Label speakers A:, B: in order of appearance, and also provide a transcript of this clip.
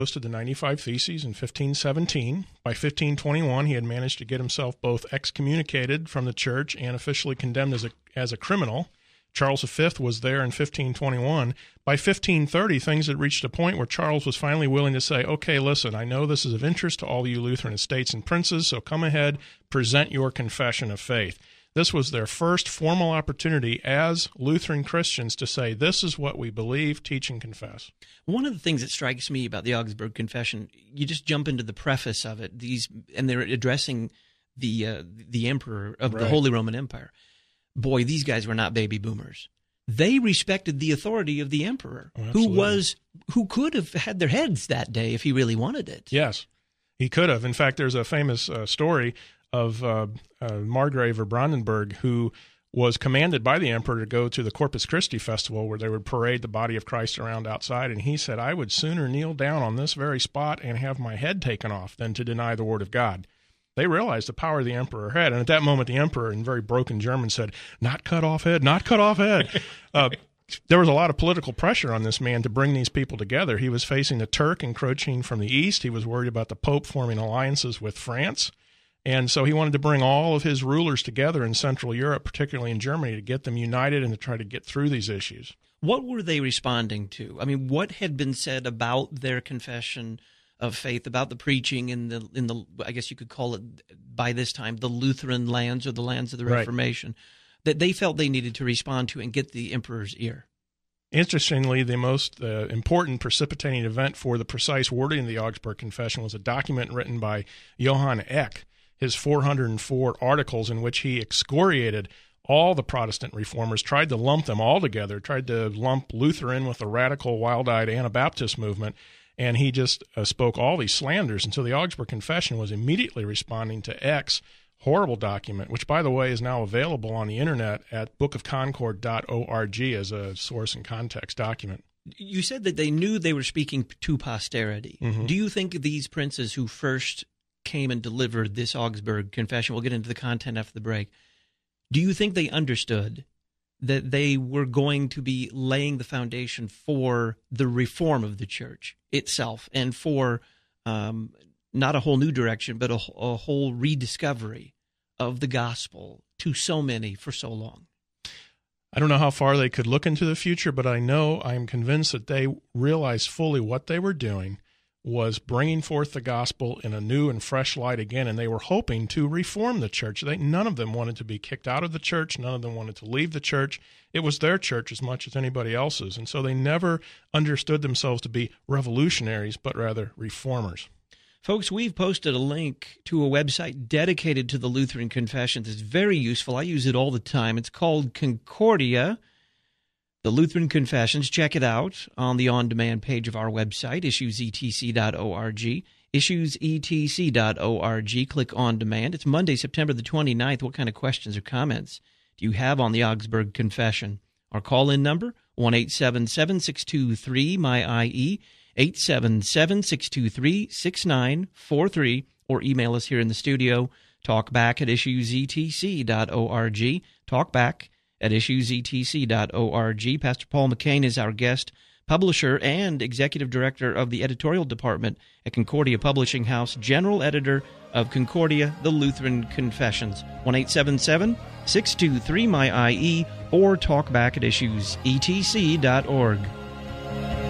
A: posted the 95 Theses in 1517. By 1521, he had managed to get himself both excommunicated from the church and officially condemned as a criminal. Charles V was there in 1521. By 1530, things had reached a point where Charles was finally willing to say, okay, listen, I know this is of interest to all you Lutheran estates and princes, so come ahead, present your confession of faith. This was their first formal opportunity as Lutheran Christians to say, this is what we believe, teach, and confess.
B: One of the things that strikes me about the Augsburg Confession, you just jump into the preface of it, and they're addressing the emperor of the Holy Roman Empire. Boy, these guys were not baby boomers. They respected the authority of the emperor, who could have had their heads that day if he really wanted it.
A: Yes, he could have. In fact, there's a famous story of Margrave of Brandenburg, who was commanded by the emperor to go to the Corpus Christi festival where they would parade the body of Christ around outside, and he said, I would sooner kneel down on this very spot and have my head taken off than to deny the word of God. They realized the power the emperor had, and at that moment the emperor, in very broken German, said, not cut off head, not cut off head. There was a lot of political pressure on this man to bring these people together. He was facing the Turk encroaching from the east. He was worried about the Pope forming alliances with France. And so he wanted to bring all of his rulers together in Central Europe, particularly in Germany, to get them united and to try to get through these issues.
B: What were they responding to? I mean, what had been said about their confession of faith, about the preaching in the I guess you could call it by this time the Lutheran lands or the lands of the Reformation, that they felt they needed to respond to and get the emperor's ear?
A: Interestingly, the most important precipitating event for the precise wording of the Augsburg Confession was a document written by Johann Eck, his 404 articles in which he excoriated all the Protestant reformers, tried to lump them all together, tried to lump Luther in with the radical, wild-eyed Anabaptist movement, and he just spoke all these slanders. And so the Augsburg Confession was immediately responding to Eck's horrible document, which, by the way, is now available on the Internet at bookofconcord.org as a source and context document.
B: You said that they knew they were speaking to posterity. Mm-hmm. Do you think these princes who first came and delivered this Augsburg Confession, we'll get into the content after the break, do you think they understood that they were going to be laying the foundation for the reform of the church itself and for not a whole new direction, but a whole rediscovery of the gospel to so many for so long?
A: I don't know how far they could look into the future, but I am convinced that they realized fully what they were doing was bringing forth the gospel in a new and fresh light again, and they were hoping to reform the church. None of them wanted to be kicked out of the church. None of them wanted to leave the church. It was their church as much as anybody else's, and so they never understood themselves to be revolutionaries, but rather reformers.
B: Folks, we've posted a link to a website dedicated to the Lutheran Confessions. It's very useful. I use it all the time. It's called Concordia, the Lutheran Confessions. Check it out on the on-demand page of our website, issuesetc.org. Issuesetc.org. Click on demand. It's Monday, September the 29th. What kind of questions or comments do you have on the Augsburg Confession? Our call-in number, 1-877-623-MY-IE, 877-623-6943, or email us here in the studio, talkback@issuesetc.org, talkback@issuesetc.org. Pastor Paul McCain is our guest, publisher and executive director of the editorial department at Concordia Publishing House, general editor of Concordia, the Lutheran Confessions. 1-877-623-MY-IE, or talkback@issuesetc.org.